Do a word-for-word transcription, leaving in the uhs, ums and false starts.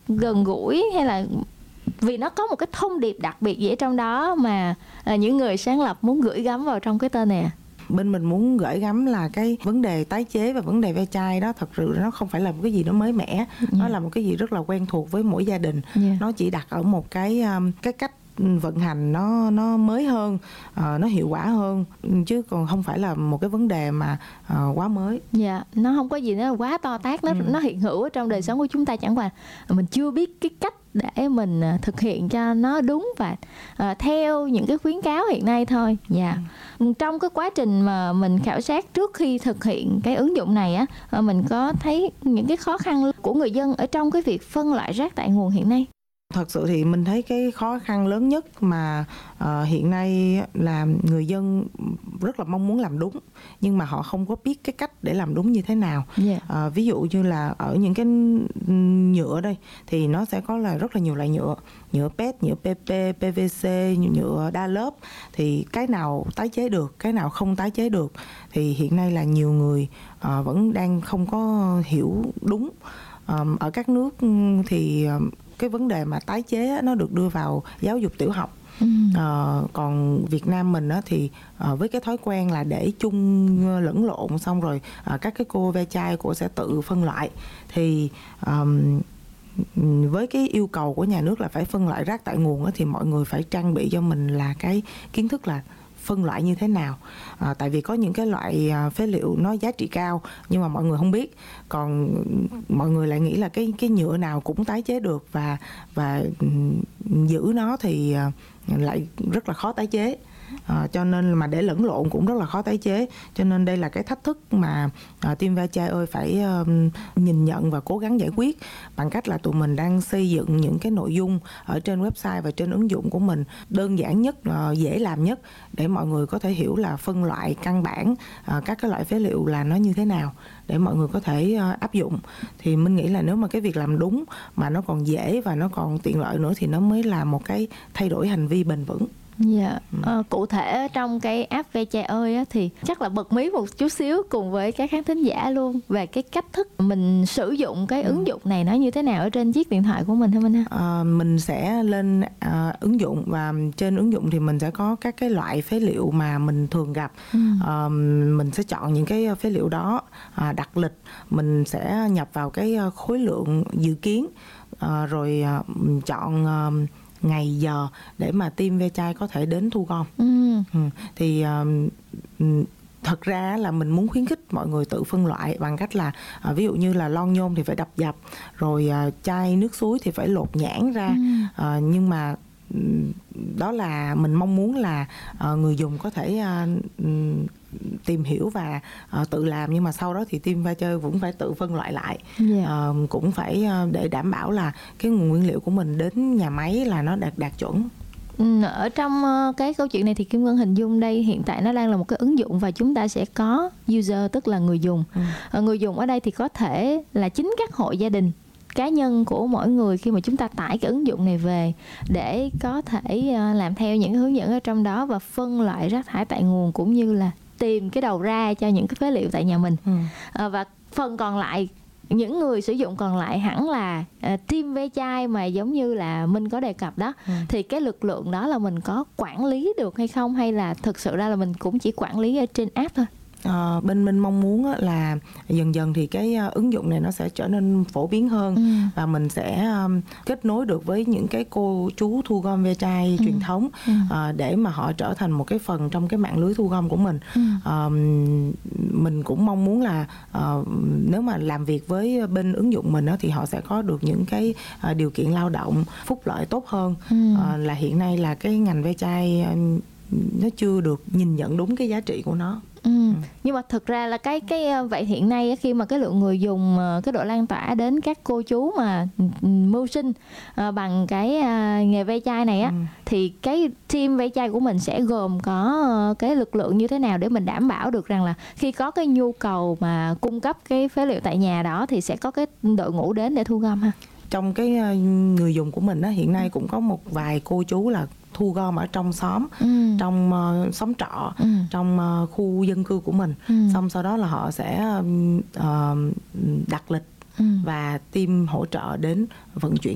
gần gũi, hay là vì nó có một cái thông điệp đặc biệt gì ở trong đó mà à, những người sáng lập muốn gửi gắm vào trong cái tên này à? Bên mình muốn gửi gắm là cái vấn đề tái chế và vấn đề ve chai đó thật sự nó không phải là một cái gì nó mới mẻ, yeah. Nó là một cái gì rất là quen thuộc với mỗi gia đình, yeah. Nó chỉ đặt ở một cái cái cách vận hành nó nó mới hơn, uh, nó hiệu quả hơn, chứ còn không phải là một cái vấn đề mà uh, quá mới. Dạ, yeah, nó không có gì nó quá to tát, nó ừ. nó hiện hữu ở trong đời sống của chúng ta, chẳng qua mình chưa biết cái cách để mình thực hiện cho nó đúng và uh, theo những cái khuyến cáo hiện nay thôi. Dạ. Yeah. Ừ. Trong cái quá trình mà mình khảo sát trước khi thực hiện cái ứng dụng này á, uh, mình có thấy những cái khó khăn của người dân ở trong cái việc phân loại rác tại nguồn hiện nay? Thật sự thì mình thấy cái khó khăn lớn nhất mà uh, hiện nay là người dân rất là mong muốn làm đúng, nhưng mà họ không có biết cái cách để làm đúng như thế nào. Yeah. Uh, ví dụ như là ở những cái nhựa đây thì nó sẽ có là rất là nhiều loại nhựa, nhựa pê e tê, nhựa pê pê, pê vê xê, nhựa đa lớp, thì cái nào tái chế được, cái nào không tái chế được, thì hiện nay là nhiều người uh, vẫn đang không có hiểu đúng. Uh, ở các nước thì uh, cái vấn đề mà tái chế nó được đưa vào giáo dục tiểu học. Ừ. À, còn Việt Nam mình á, thì à, với cái thói quen là để chung lẫn lộn, xong rồi à, các cái cô ve chai của sẽ tự phân loại, thì à, với cái yêu cầu của nhà nước là phải phân loại rác tại nguồn á, thì mọi người phải trang bị cho mình là cái kiến thức là phân loại như thế nào. À, tại vì có những cái loại phế liệu nó giá trị cao nhưng mà mọi người không biết, còn mọi người lại nghĩ là cái cái nhựa nào cũng tái chế được và và giữ nó thì lại rất là khó tái chế. À, cho nên mà để lẫn lộn cũng rất là khó tái chế, cho nên đây là cái thách thức mà à, team Ve Chai ơi phải um, nhìn nhận và cố gắng giải quyết bằng cách là tụi mình đang xây dựng những cái nội dung ở trên website và trên ứng dụng của mình đơn giản nhất, uh, dễ làm nhất để mọi người có thể hiểu là phân loại căn bản uh, các cái loại phế liệu là nó như thế nào để mọi người có thể uh, áp dụng. Thì mình nghĩ là nếu mà cái việc làm đúng mà nó còn dễ và nó còn tiện lợi nữa thì nó mới là một cái thay đổi hành vi bền vững. Dạ, à, cụ thể trong cái app Ve Chai ơi á, thì chắc là bật mí một chút xíu cùng với các khán thính giả luôn về cái cách thức mình sử dụng cái ừ. ứng dụng này nó như thế nào ở trên chiếc điện thoại của mình hả Minh ha? À, mình sẽ lên à, ứng dụng và trên ứng dụng thì mình sẽ có các cái loại phế liệu mà mình thường gặp. Ừ. À, mình sẽ chọn những cái phế liệu đó, à, đặt lịch, mình sẽ nhập vào cái khối lượng dự kiến, à, rồi à, chọn à, ngày giờ để mà team Ve Chai có thể đến thu gom. Ừ. Ừ. Thì uh, thật ra là mình muốn khuyến khích mọi người tự phân loại bằng cách là uh, ví dụ như là lon nhôm thì phải đập dập, rồi uh, chai nước suối thì phải lột nhãn ra. Ừ. Uh, nhưng mà đó là mình mong muốn là uh, người dùng có thể uh, tìm hiểu và uh, tự làm, nhưng mà sau đó thì team Ve Chai cũng phải tự phân loại lại. Yeah. Uh, cũng phải uh, để đảm bảo là cái nguồn nguyên liệu của mình đến nhà máy là nó đạt đạt chuẩn. Ở trong cái câu chuyện này thì Kim Ngân hình dung đây hiện tại nó đang là một cái ứng dụng và chúng ta sẽ có user, tức là người dùng. Ừ. Người dùng ở đây thì có thể là chính các hộ gia đình, cá nhân của mỗi người khi mà chúng ta tải cái ứng dụng này về để có thể làm theo những hướng dẫn ở trong đó và phân loại rác thải tại nguồn, cũng như là tìm cái đầu ra cho những cái phế liệu tại nhà mình. Ừ. À, và phần còn lại, những người sử dụng còn lại hẳn là uh, team Ve Chai mà giống như là Minh có đề cập đó. Ừ. Thì cái lực lượng đó là mình có quản lý được hay không, hay là thực sự ra là mình cũng chỉ quản lý ở trên app thôi? À, bên mình mong muốn là dần dần thì cái ứng dụng này nó sẽ trở nên phổ biến hơn. Ừ. Và mình sẽ um, kết nối được với những cái cô chú thu gom ve chai ừ. truyền thống. Ừ. uh, để mà họ trở thành một cái phần trong cái mạng lưới thu gom của mình. Ừ. uh, mình cũng mong muốn là uh, nếu mà làm việc với bên ứng dụng mình đó, thì họ sẽ có được những cái uh, điều kiện lao động, phúc lợi tốt hơn. Ừ. uh, là hiện nay là cái ngành ve chai uh, nó chưa được nhìn nhận đúng cái giá trị của nó. Ừ. Ừ. Nhưng mà thực ra là cái cái vậy hiện nay khi mà cái lượng người dùng, cái độ lan tỏa đến các cô chú mà mưu sinh bằng cái nghề ve chai này á, ừ. thì cái team ve chai của mình sẽ gồm có cái lực lượng như thế nào để mình đảm bảo được rằng là khi có cái nhu cầu mà cung cấp cái phế liệu tại nhà đó thì sẽ có cái đội ngũ đến để thu gom ha? Trong cái người dùng của mình á, hiện nay cũng có một vài cô chú là thu gom ở trong xóm, ừ. trong uh, xóm trọ, ừ. trong uh, khu dân cư của mình. Ừ. Xong sau đó là họ sẽ uh, đặt lịch ừ. và team hỗ trợ đến vận chuyển